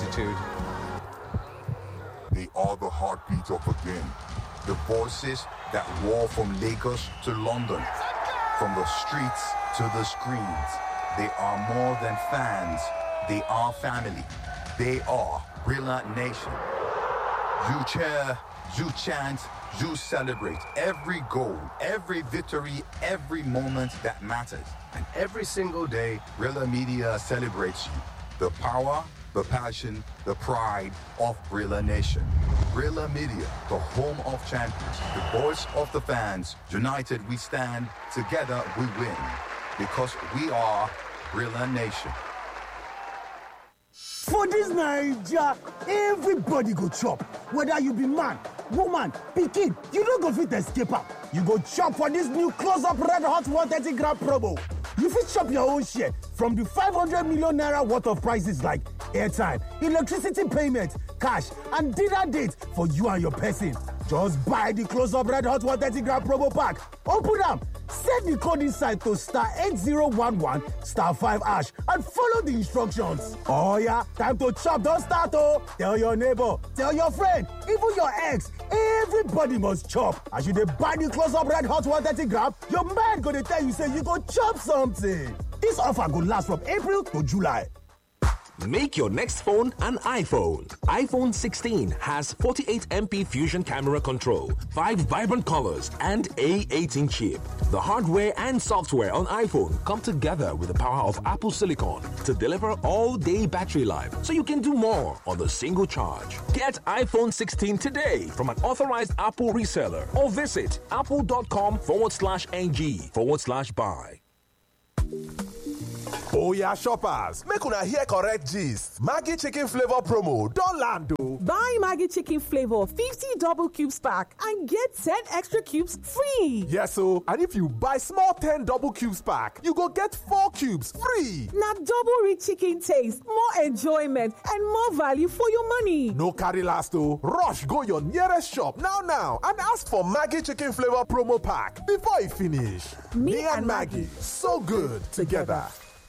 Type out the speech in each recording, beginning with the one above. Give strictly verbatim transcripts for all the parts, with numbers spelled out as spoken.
altitude. They are the heartbeat of a game. The voices that roar from Lagos to London, from the streets to the screens. They are more than fans. They are family. They are Rela Nation. You cheer, you chant, you celebrate every goal, every victory, every moment that matters. And every single day, Rela Media celebrates you. The power, the passion, the pride of Rela Nation. Rela Media, the home of champions, the voice of the fans. United we stand, together we win. Because we are Rela Nation. For this Naija, everybody go chop. Whether you be man, woman, pikin, you don't go fit escape am. You go chop for this new close-up red hot one thirty gram promo. You fit chop your own share from the five hundred million naira worth of prices like airtime, electricity payment, cash, and dinner date for you and your person. Just buy the close-up red hot one thirty gram promo pack. Open them. Set the code inside to star eight zero one one star five hash and follow the instructions. Oh yeah, time to chop, don't start oh. Tell your neighbor, tell your friend, even your ex, everybody must chop. As you dey buy the close-up red hot one thirty gram, your mind gonna tell you say you go chop something. This offer go last from April to July. Make your next phone an iPhone. iPhone sixteen has forty-eight megapixel Fusion camera control, five vibrant colors, and A eighteen chip. The hardware and software on iPhone come together with the power of Apple Silicon to deliver all-day battery life, so you can do more on the single charge. Get iPhone sixteen today from an authorized Apple reseller or visit apple.com forward slash ng forward slash buy. Oh yeah, shoppers, make una hear correct gist. Maggie chicken flavor promo don land o. Buy Maggie chicken flavor fifty double cubes pack and get ten extra cubes free. Yes o, and if you buy small ten double cubes pack, you go get four cubes free. Na double rich chicken taste, more enjoyment, and more value for your money. No carry last o. Rush go your nearest shop now now and ask for Maggie chicken flavor promo pack before e finish. Me, Me and Maggie, so good together.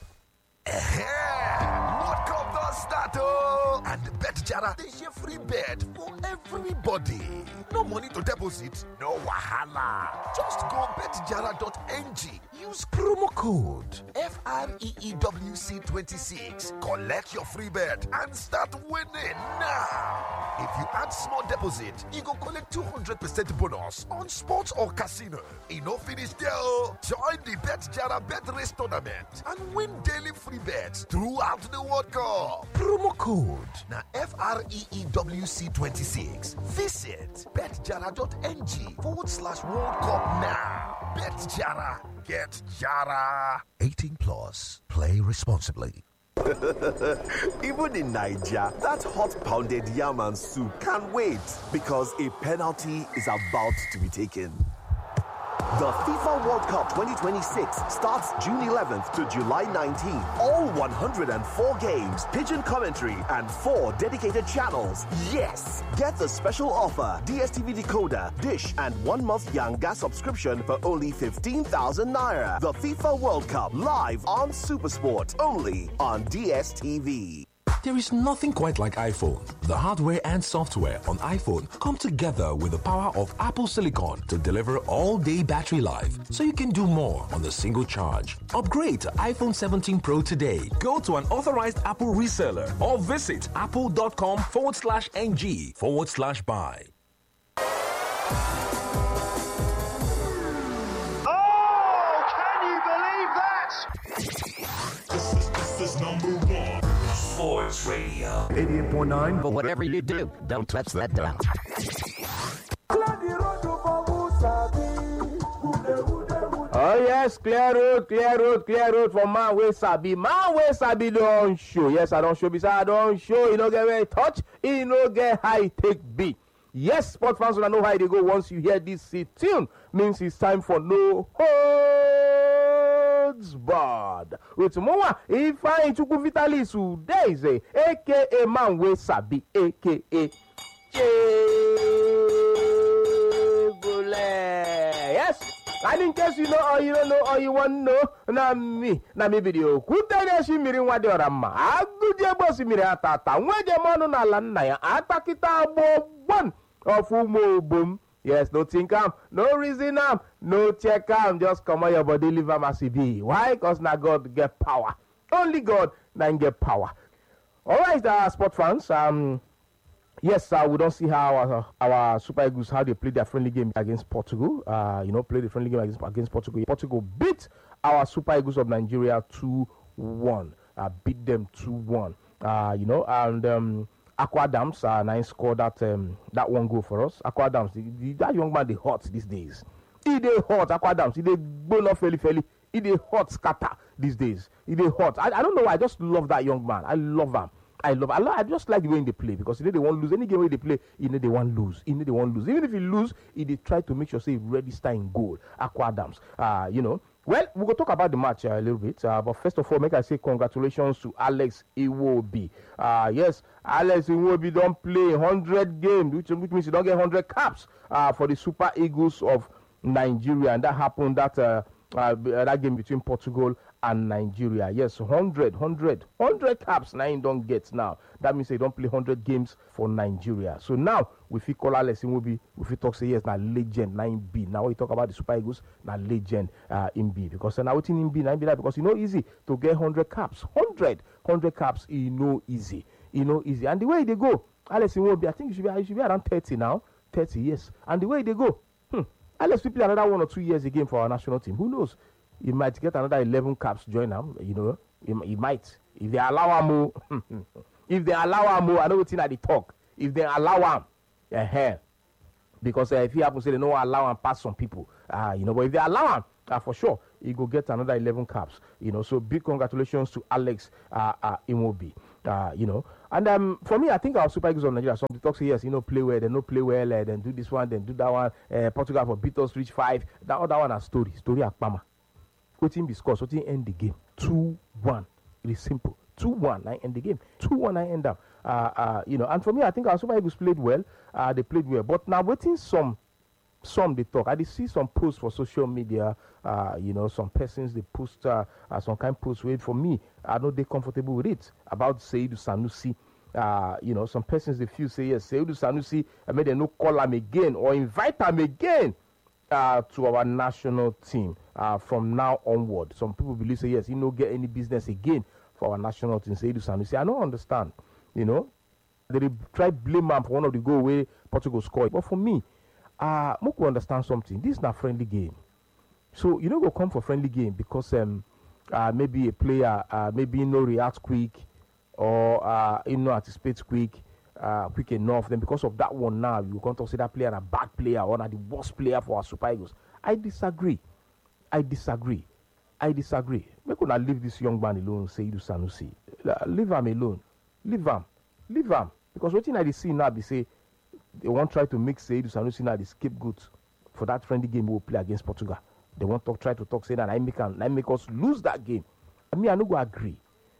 World Cup don start oh! And BetJara dey share free bet for everybody. No money to deposit, no wahala. Just go bet jara dot n g, use promo code F R E E W C twenty-six, collect your free bet and start winning now. If you add small deposit, you go collect two hundred percent bonus on sports or casino. E no finish there oh! Join the BetJara Bet Race Tournament and win daily free bets throughout the World Cup. Promo code na F R E E W C twenty-six. Visit bet jara dot n g forward slash World Cup now. BetJara, get Jara. eighteen plus. Play responsibly. Even in Nigeria, that hot pounded yam and soup can't wait because a penalty is about to be taken. The FIFA World Cup twenty twenty-six starts June eleventh to July nineteenth. All one hundred four games, pigeon commentary, and four dedicated channels. Yes! Get the special offer, D S T V decoder, dish, and one-month Yanga subscription for only fifteen thousand naira. The FIFA World Cup live on SuperSport, only on D S T V. There is nothing quite like iPhone. The hardware and software on iPhone come together with the power of Apple Silicon to deliver all-day battery life, so you can do more on the single charge. Upgrade to iPhone seventeen Pro today. Go to an authorized Apple reseller or visit apple.com forward slash ng forward slash buy. Oh, can you believe that? This is, this is number one. Sports Radio. eighty-eight point nine, but whatever you do, don't touch that dial. Oh yes, clear road, clear road, clear road for man wey sabi. Man wey sabi don show. Yes, I don show. Beside I don show. E no get where touch. E no get how e take be. Yes, sport fans will know how they go once you hear this tune. Means it's time for no holds barred. With Moa, if I Chukwu Vitalis Udeze, aka Man wey sabi, aka Chegule. Yes. And in case you know or you don't know or you want to know, na me, na me video. Kutene shi miri nwa de orama. Aguje bosi miri atata. Nweje monu na lanna ya. Atakita bo one of umo boom. Yes, no think am, no reason am, no check am. Just come on your body, leave am as it be. Why? Because now God get power. Only God now get power. All right, uh, sport fans. Um, yes, uh, we don't see how our, our Super Eagles how they play their friendly game against Portugal. Uh, you know, play the friendly game against against Portugal. Portugal beat our Super Eagles of Nigeria two one. Uh, beat them two one. Uh, you know, and um. Aqua Dams, uh, nine scored that um, that one goal for us. Aqua Dams, the, the, that young man, they hot these days. He they hot, Aqua Dams. He they bone off fairly fairly. He they hot scatter these days. He they hot. I, I don't know why. I just love that young man. I love him. I love. I, love, I just like the way they play because you know they won't lose any game where they play. You know they won't lose. You know they won't lose. Even if you lose, he they try to make sure say ready start in goal. Aqua Dams. Uh, you know. Well, we're going to talk about the match uh, a little bit. Uh, but first of all, make I say congratulations to Alex Iwobi. Uh, yes, Alex Iwobi don't play one hundred games, which, which means he don't get one hundred caps uh, for the Super Eagles of Nigeria. And that happened that uh, uh, that game between Portugal and Nigeria. Yes, one hundred, one hundred, one hundred caps now he don't get now. That means they don't play one hundred games for Nigeria. So now, if we call Alex Iwobi, if we talk say yes, now legend, now in B. Now we talk about the Super Eagles, now legend uh, in B. Because uh, now it's in B, now in B, because you know easy to get one hundred caps. one hundred, one hundred caps, you know easy. You know easy. And the way they go, Alex Iwobi, I think you should be, you should be around thirty now. thirty, yes. And the way they go, hmm, Alex will play another one or two years again for our national team. Who knows? He might get another eleven caps join them, you know. He, he might. If they allow him more, if they allow him more, I know what thing that they talk. If they allow him, uh, hell. Because uh, if he happens to say they don't allow him pass some people, uh, you know, but if they allow him, uh, for sure, he go get another eleven caps, you know. So big congratulations to Alex uh, uh, Iwobi, uh, you know. And um, for me, I think our Super Eagles of Nigeria, some talk say yes, you know, play well, they no play well, uh, then do this one, then do that one. Uh, Portugal for beat us, reach five. That other one a story, story Akpama. Waiting be scored, so they end the game two one. It is simple. two one, I end the game. two one, I end up. Uh, uh, you know, and for me, I think our Super Eagles played well. Uh, they played well. But now, waiting some, some they talk. I did see some posts for social media. Uh, you know, some persons they post uh, uh, some kind of post. Wait for me, I know they're comfortable with it about Seydou Sanusi. Uh, you know, some persons they feel say yes, Seydou Sanusi. I made them no call him again or invite him again. Uh, to our national team uh, from now onward. Some people believe say yes, he no get any business again for our national team. Seydou Sanusi, I don't understand. You know, they try blame him for one of the goal where Portugal scored. But for me, uh, I could understand something. This is not friendly game, so you don't go come for friendly game because um, uh, maybe a player uh, maybe you know react quick or uh, you know anticipate quick. Uh, quick enough, then because of that one now, you can't say that player a bad player or not the worst player for our Super Eagles. I disagree. I disagree. I disagree. We could not leave this young man alone, Seydou Sanusi. Uh, leave him alone. Leave him. Leave him. Because what I see now, they say they won't try to make Seydou Sanusi now the scapegoat for that friendly game we'll play against Portugal. They won't talk, try to talk, say that I make, I make us lose that game. I mean, I don't go agree.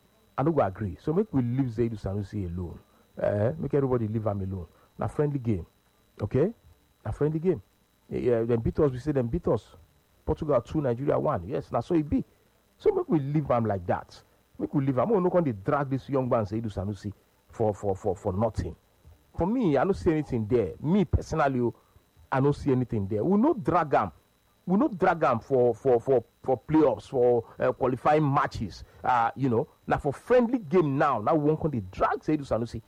I don't go agree. So make we leave Seydou Sanusi alone. Uh, make everybody leave them alone. Now friendly game, okay? Now friendly game. Yeah, then beat us. We say then beat us. Portugal two, Nigeria one. Yes, now so it be. So make we leave them like that. Make we leave them. I'm not going to drag this young man Seydou Sanusi for for for for nothing. For me, I don't see anything there. Me personally, I don't see anything there. We not drag them. We not drag them for for for for playoffs, for uh, qualifying matches. Uh, you know, now for friendly game now. Now we won't to drag Seydou Sanusi.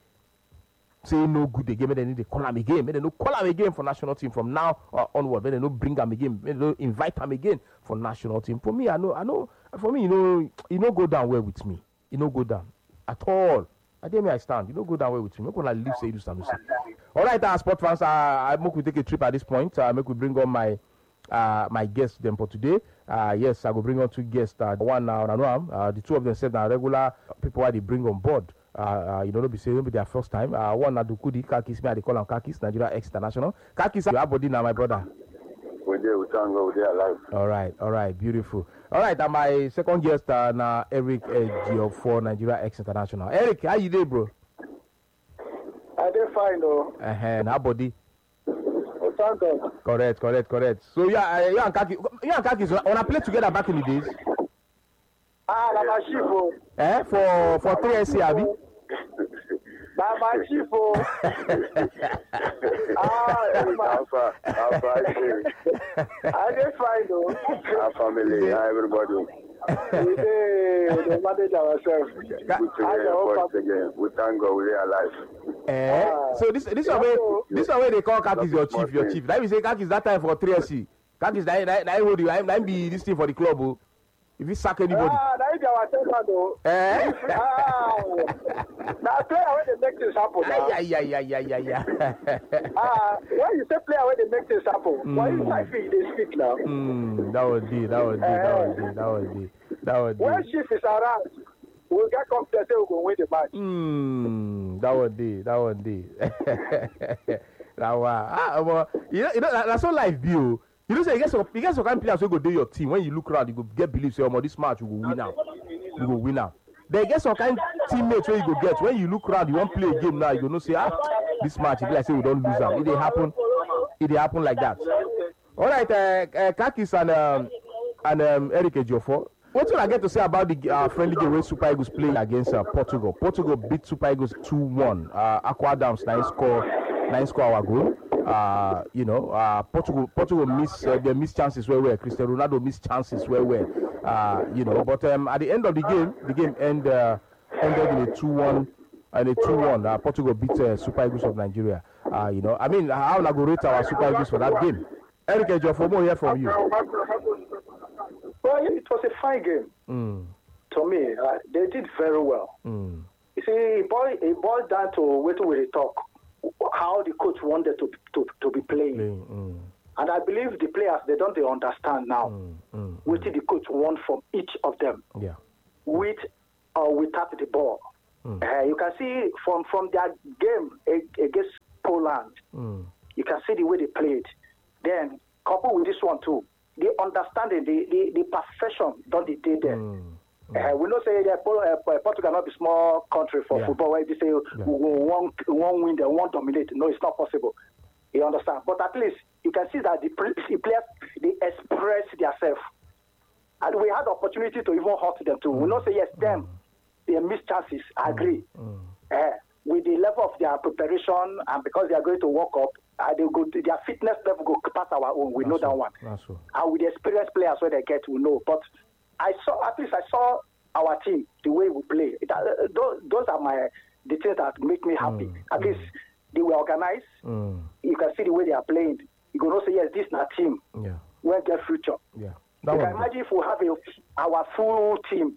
Say no good again, maybe they need to call him again. Maybe they no call him again for national team from now uh, onward. Maybe they no bring him again. Maybe they no invite him again for national team. For me, I know, I know. For me, you know, you know, go down well with me. You know, go down at all. I dare me, I stand. You know, go down well with me. Make gonna leave Seydou Sanusi. All right, our sport fans. Uh, I make we take a trip at this point. Uh, make we bring on my uh, my guests them for today. Uh, yes, I will bring on two guests. Uh, one now, I know uh, the two of them said now regular people why they bring on board. Uh, uh, you don't know, be saying maybe their first time. Uh, one Nadukudi Kakis, me I they call him Kakis, Nigeria X International. Kakis, you have body now, my brother. We there, we thank God, we there alive. All right, all right, beautiful. All right, and my second guest uh, now Eric Gio for Nigeria X International. Eric, how you doing, bro? I dey fine though. Uh huh. Now body. Okay, thank God. Correct, correct, correct. So yeah, uh, you and Kaki, you and Kaki, so wanna play together back in the days? Ah, na my chief, oh. Eh, for for three S C, Abi. Na my chief, oh. Ah, Alpha, Alpha, I dey fine, though. Our family, everybody. We dey manage ourselves. Good to hear your voice again. We thank God we are alive. Eh, ah. So this this yeah, way this way they call Kaki your chief, your chief. Let me say Kaki is that time for three S C. Kaki is that that that hold you. I be this thing for the club, oh. If you sack anybody. Ah, that is our second, though. Eh? Ah, now player when they make things happen. Yeah, yeah, yeah, yeah, yeah, yeah. Ah, when you say player when they make things happen, mm. why you like it? They speak now. Mm, that would be, that would be, that would be, that would be, that would be. When chief is around, we'll get confidence. We'll go win the match. Hmm, that would be, that would be. Now, ah, well, you know, you know, that's all life be. You know, say you get some, you get some kind of players who go do your team. When you look around, you go get belief. Say, oh, this match we go win now. You go win now. They get some kind of teammates where you go get. When you look around, you want play a game now. You go no say, ah, this match. If like say we don't lose them, it dey happen. It dey happen like that. All right, uh, uh, Kakis and um, and um, Eric Ejiofor. What do I get to say about the uh, friendly game where Super Eagles playing against uh, Portugal? Portugal beat Super Eagles two one. Uh, Aqua Adams nine score, nine score our goal. Uh, you know, uh, Portugal, Portugal miss uh, they miss chances where where Cristiano Ronaldo miss chances where where uh, you know. But um, at the end of the game, the game end uh, ended in a two one and a two one. Uh, Portugal beat uh, Super Eagles of Nigeria. Uh, you know, I mean, how will I go rate our Super Eagles for that game? Eric Ejiofor, more here from you. Well, it was a fine game. Mm. To me, uh, they did very well. Mm. You see, it boiled, it boiled down to wait we talk. How the coach wanted to to, to be playing. Playing, mm. And I believe the players, they don't they understand now mm, mm, what mm. the coach wants from each of them. Yeah. With or without the ball. Mm. Uh, you can see from, from their game against Poland, mm. you can see the way they played. Then, coupled with this one too, the understanding, the, the, the perfection that they did there. Mm. Uh, we know say that uh, Portugal not a small country for yeah. football where they say yeah. we won't, won't win, they won't dominate. No, it's not possible. You understand? But at least you can see that the, the players, they express themselves. And we had the opportunity to even hurt them too. Mm. We know say yes, them, they miss chances. I agree. Mm. Uh, with the level of their preparation and because they are going to walk up, uh, they go, their fitness level go past our own. We That's know so. that one. So. And with the experienced players where they get, we know. But I saw, at least I saw our team, the way we play. It, uh, those, those are my the things that make me happy. Mm. At mm. least they were organized. Mm. You can see the way they are playing. You can also say, yes, this is our team. Yeah. We'll get future. Yeah. You can imagine if we have a, our full team.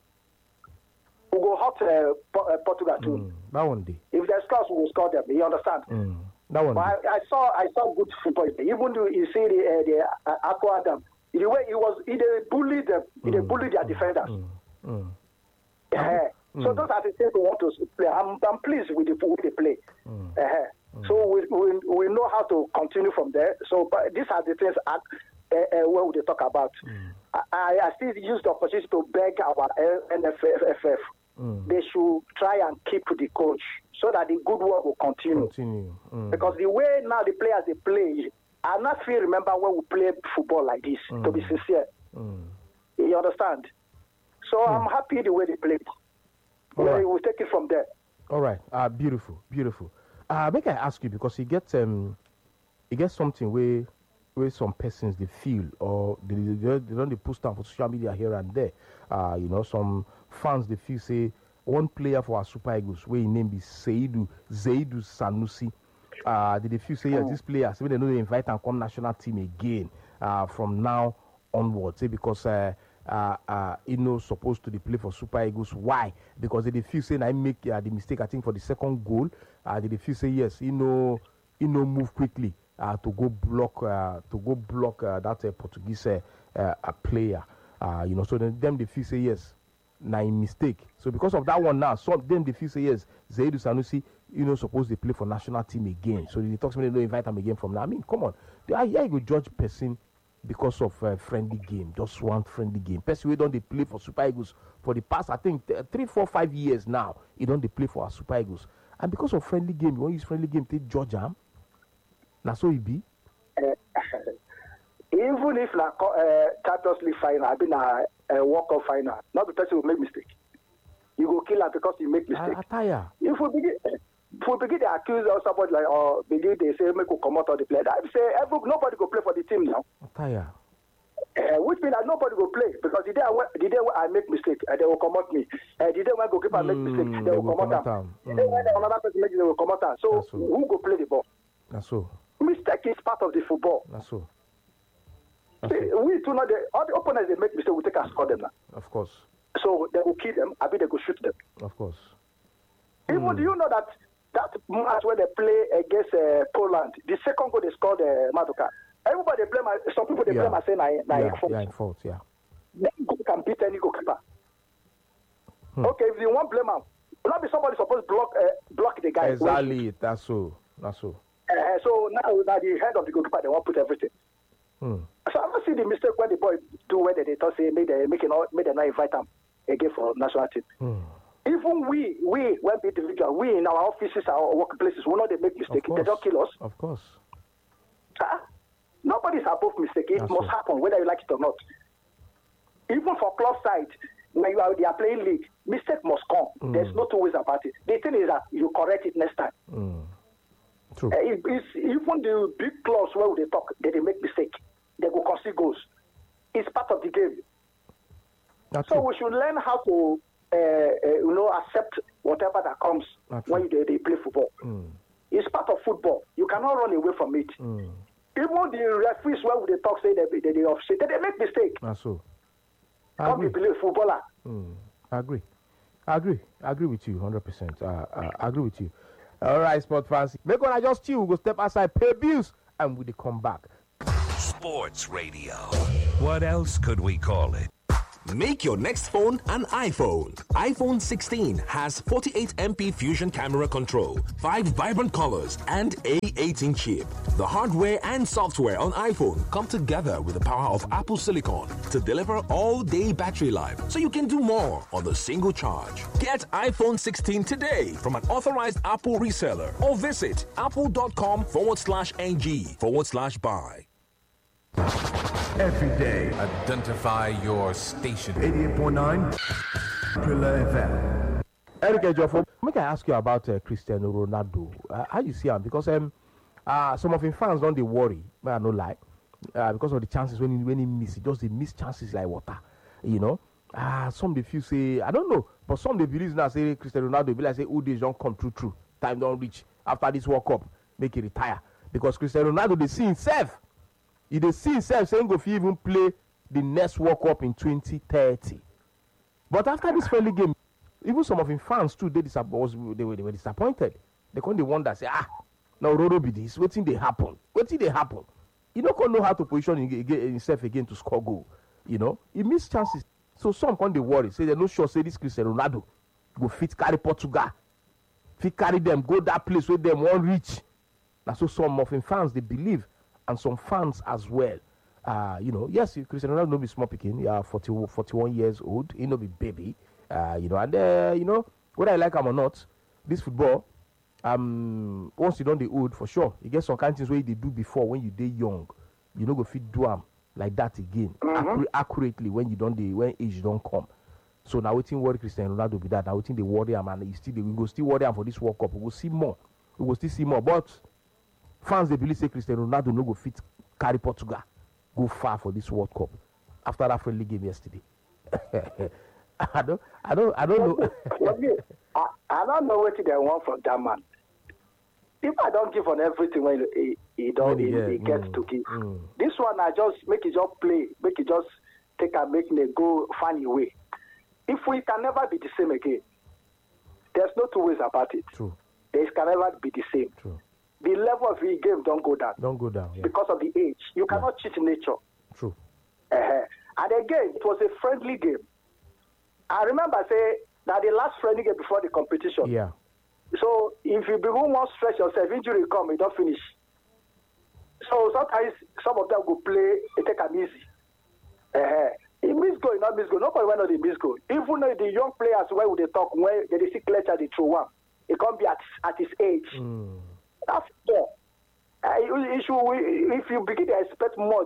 We go hot uh, uh, Portugal too. Mm. That one day. If there's scores, we will score them. You understand? Mm. That one. But I, I saw I saw good football. Even though you see the uh, the uh, Aqua Adam, the way he was, he bullied them. He mm. bullied their defenders. Mm. Mm. Uh, mm. So those are the things we want to play. I'm, I'm pleased with the way they play. Mm. Uh, mm. So we, we we know how to continue from there. So but these are the things at, uh, uh, where we talk about. Mm. I, I still use the opportunity to beg our N F F. Mm. They should try and keep the coach so that the good work will continue. Continue. Mm. Because the way now the players they play, I not feel remember when we played football like this. Mm. To be sincere, mm. you understand. So mm. I'm happy the way they played. Well, right. We'll take it from there. All right. Uh, beautiful, beautiful. Uh, make I ask you because you get um, you get something where where some persons they feel or they they, they don't they post down for social media here and there. Uh, you know, some fans they feel say one player for our Super Eagles where his name is Seidu Zaidu Sanusi. Uh, they feel say yes, this player so they know they invite and come national team again uh, from now onwards. Say because uh, uh, uh, you know supposed to be play for Super Eagles. Why? Because they feel say I make uh, the mistake I think for the second goal. Uh, they feel say yes, you know, you know move quickly uh, to go block uh, to go block uh, that uh, Portuguese uh, uh, player. Uh, you know, so then them they feel say yes. Na a mistake. So because of that one now, some them they feel say yes, Zaidu Sanusi, you know, supposed to play for national team again. So they talk to me, they don't invite them again from now. I mean, come on. How you go judge person because of a uh, friendly game, just one friendly game. Person we don't they play for Super Eagles for the past, I think, th- three, four, five years now. You don't they play for our Super Eagles. And because of friendly game, you want to use friendly game to judge them. Now so it be. Uh, Even if na uh, Champions League final, I been a, a World Cup final, not the person will make mistake. You go kill her because you make mistake. Attire. If we begin, if we begin to accuse or somebody like, or begin they say make we come out of the play, I say every, nobody go play for the team now. Attire. Uh, which means that nobody will play because the day I, the day I make mistake, uh, they will come out me. Uh, the day when goalkeeper mm, make mistake, they, they will come out. Mm. The day when another person make, they will come out. So, so who go play the ball? That's so. Mistake is part of the football. That's so. That's See, so. We do not. They, all the opponents they make mistake, we take and score them now. Of course. So they will kill them. I mean they go shoot them. Of course. Even mm. do you know that that match where they play against uh, Poland, the second goal they scored uh, Maduka. Everybody blame. Some people they yeah. blame and say na na yeah, fault. Yeah, in fault. Yeah. They can beat any goalkeeper. Hmm. Okay, if you want blame him, not be somebody supposed to block uh, block the guy. Exactly. That's so. That's so. Uh, so now, now the head of the goalkeeper they want to put everything. Hmm. So I don't see the mistake when the boy do where they thought say make they make it not make them not invite him again for national team. Hmm. Even we, we, when we individual, we in our offices, our workplaces, we know they make mistakes. They don't kill us. Of course. Uh, nobody's above mistake. It That's must it. happen, whether you like it or not. Even for club side, when you are they are playing league, mistake must come. Mm. There's no two ways about it. The thing is that you correct it next time. Mm. True. Uh, it, it's, even the big clubs where they talk, they, they make mistake. They go concede goals. It's part of the game. That's so true. we should learn how to, uh, uh, you know, accept whatever that comes That's when they, they play football. Mm. It's part of football. You cannot run away from it. Mm. Even the referees where they talk say they they, they offset, they, they make mistake. That's so. I Can't be agree. believe footballer. Mm. I agree. I agree. I agree with you one hundred percent. Uh, uh, I agree with you. All right, sport fans. Make one I just chill. We go step outside, pay bills, and we will come back. Sports Radio. What else could we call it? Make your next phone an iPhone. iPhone sixteen has forty-eight megapixel fusion camera control, five vibrant colors, and A eighteen chip. The hardware and software on iPhone come together with the power of Apple Silicon to deliver all-day battery life, so you can do more on a single charge. Get iPhone sixteen today from an authorized Apple reseller or visit apple.com forward slash ng forward slash buy. Every day. Identify your station. eighty-eight point nine Pillar F M. Eric Ejofo, make I ask you about uh, Cristiano Ronaldo. Uh, how you see him? Because um, uh, some of his fans don't they worry. I no lie. Uh, because of the chances when he when he miss, he just they miss chances like water. You know. Ah, uh, some they feel say I don't know, but some they believe now say Cristiano Ronaldo be like say old days don't come true true. Time don't reach after this World Cup, make he retire because Cristiano Ronaldo they see himself. He dey see himself saying go fit even play the next World Cup in twenty thirty. But after this friendly game, even some of his fans too, they, disap- was, they, were, they were disappointed. They come dey wonder, say, ah, now Roro be this, wetin dey happen? Wetin dey happen? He no come know how to position himself again to score goal. You know, he missed chances. So some come dey worry, say they no sure say this Cristiano Ronaldo go fit carry Portugal, fit carry them, go that place where them won't reach. Now so some of his fans, they believe, and some fans as well. Uh, you know, yes, Cristiano Ronaldo no be small pikin. Yeah, forty, forty-one years old. He no be baby. Uh, you know, and uh, you know, whether I like him or not, this football, um, once you don't the old for sure, you get some kind of things where they do before when you dey young. You know, go fit do them like that again, mm-hmm. Accur- accurately when you don't the when age don't come. So now waiting worry Cristiano Ronaldo be that. Now waiting they worry him and he still we go still worry him for this World Cup. We will see more. We will still see more, but. Fans they believe say Cristiano Ronaldo no go fit carry Portugal go far for this World Cup after that friendly game yesterday. I don't, I don't, I don't know. I, I don't know what they want from that man. If I don't give on everything when he, he don't, he, yeah. he gets mm, to give. Mm. This one I just make it just play, make it just take and make it go find a way. If we can never be the same again, there's no two ways about it. True. They can never be the same. True. The level of the game don't go down. Don't go down. Yeah. Because of the age. You cannot yeah. cheat nature. True. Uh-huh. And again, it was a friendly game. I remember say that the last friendly game before the competition. Yeah. So if you begin one stretch yourself, injury come, you don't finish. So sometimes some of them go play, they take them easy. Uh-huh. He miss goal, not miss goal. Nobody went on the miss goal. Even though the young players where they talk, where they see Fletcher, they throw one. It can't be at at his age. Mm. That's all. Uh, you, you should, if you begin to expect much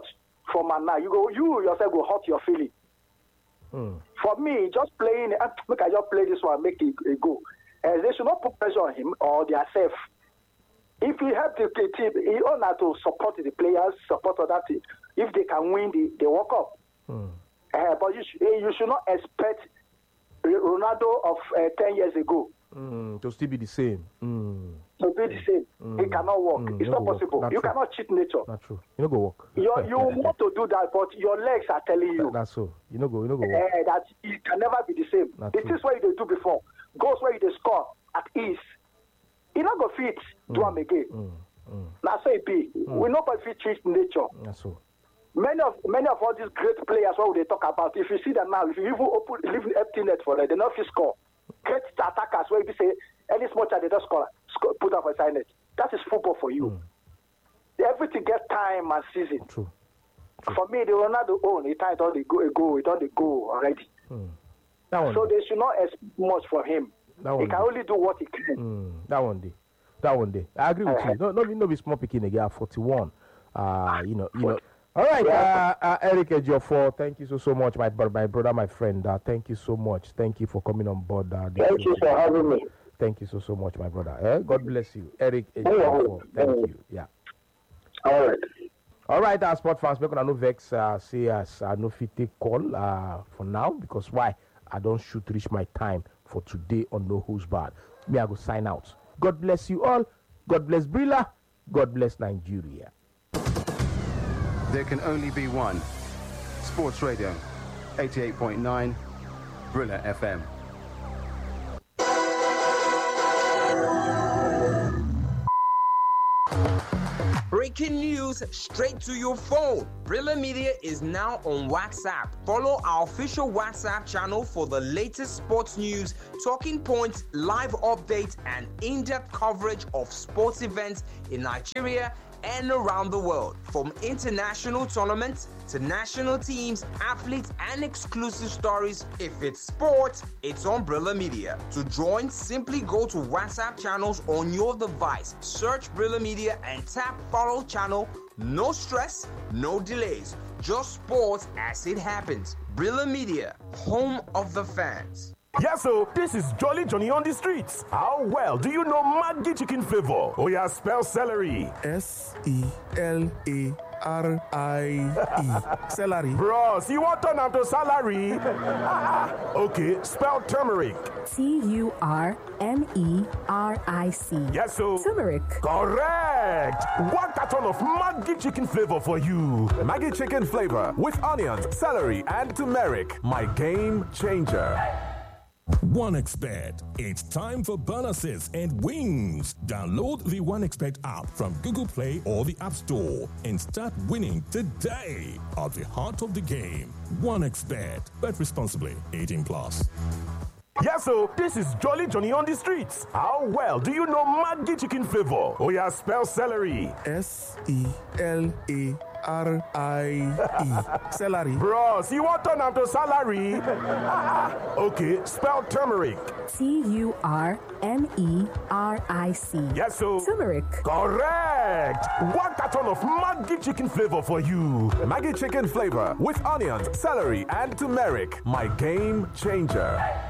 from Man now, you go, you yourself go hurt your feeling. Hmm. For me, just playing, uh, make I just play this one, make it, it go. Uh, they should not put pressure on him or their self. If he help the team, he ought not to support the players, support other team. If they can win, the, they walk up. Hmm. Uh, but you, sh- you should not expect Ronaldo of uh, ten years ago mm, to still be the same. Mm. To be the same. Mm. It cannot work. Mm. It's You not know possible. Not You true. cannot cheat nature. Not true. You know go work. You you want to do that, but your legs are telling you That- that's so. You know go. You know go work. uh, that it can never be the same. Not It true. is what you do before. Goals where you dey score at ease. You not go fit do them again. Mm. Mm. Now so it be. We know but fit cheat nature. That's so. Many of many of all these great players what they talk about, if you see them now, if you even open leave an empty net for them, they not fit score. Great attackers where you say any small child they just score, score put up a side net. That is football for you. Mm. Everything gets time and season. True. For me, the Ronaldo own, he time don't they go, a go, he don't they go already. Mm. That one. So dey. they should not expect much from him. That He one. can dey. only do what he can. Mm. That one day. That one day. I agree with Uh-huh. you. No, no, be- no, be small picking again. At forty-one. Uh, you know, you know. All right, uh, uh, Eric Ejiofor, thank you so so much, my bro- my brother, my friend. Uh, thank you so much. Thank you for coming on board. Uh, this Thank you show. for having me. Thank you so so much, my brother. Eh? God bless you, Eric Ejiofor. Thank you. Yeah. All right. All right, uh, sport fans, make una no vex. Uh, say as I no fit take call uh, for now because why? I don't shoot reach my time for today on No Who's Bad. Me, I go sign out. God bless you all. God bless Brilla. God bless Nigeria. There can only be one. Sports Radio, eighty-eight point nine, Brilla F M. Breaking news straight to your phone. Brilla Media is now on WhatsApp. Follow our official WhatsApp channel for the latest sports news, talking points, live updates, and in-depth coverage of sports events in Nigeria and around the world. From international tournaments to national teams, athletes, and exclusive stories. If it's sports, it's on Brilla Media. To join, simply go to WhatsApp channels on your device. Search Brilla Media and tap follow channel. No stress, no delays. Just sports as it happens. Brilla Media, home of the fans. Yes, so this is Jolly Johnny on the streets. How well do you know Maggi chicken flavor? Oh yeah, spell celery. S E L A R I E. Celery. Bros, you want turn am to salary? Okay, spell turmeric. T U R M E R I C. Yes, so turmeric. Correct. One carton of Maggi chicken flavor for you. Maggi chicken flavor with onions, celery, and turmeric. My game changer. OneXBet. It's time for bonuses and wins. Download the OneXBet app from Google Play or the App Store and start winning today. At the heart of the game, OneXBet. Bet responsibly. eighteen plus. Yes, so this is Jolly Johnny on the streets. How well do you know Maggi chicken flavor? Oh yeah, spell celery. S E L A R I E. Celery. Bros, you want turn am to salary? Okay, spell turmeric. T U R M E R I C. Yes, so turmeric. Correct. One carton of Maggi chicken flavor for you. Maggi chicken flavor with onions, celery, and turmeric. My game changer.